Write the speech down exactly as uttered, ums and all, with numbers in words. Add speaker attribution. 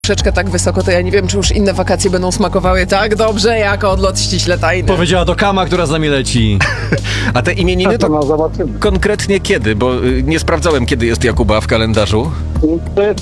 Speaker 1: troszeczkę tak wysoko, to ja nie wiem, czy już inne wakacje będą smakowały tak dobrze, jak odlot ściśle tajny.
Speaker 2: Powiedziała do Kama, która z nami leci.
Speaker 3: A te imieniny to
Speaker 4: No zobaczymy.
Speaker 3: konkretnie kiedy? Bo y, nie sprawdzałem, kiedy jest Jakuba w kalendarzu.
Speaker 4: To jest